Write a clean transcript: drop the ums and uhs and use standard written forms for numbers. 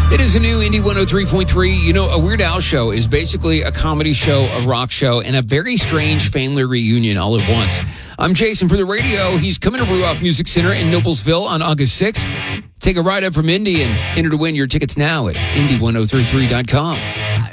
It is a new Indie 103.3. You know, a Weird Al show is basically a comedy show, a rock show, and a very strange family reunion all at once. I'm Jason for the radio. He's coming to Ruoff Music Center in Noblesville on August 6th. Take a ride up from Indy and enter to win your tickets now at Indie1033.com.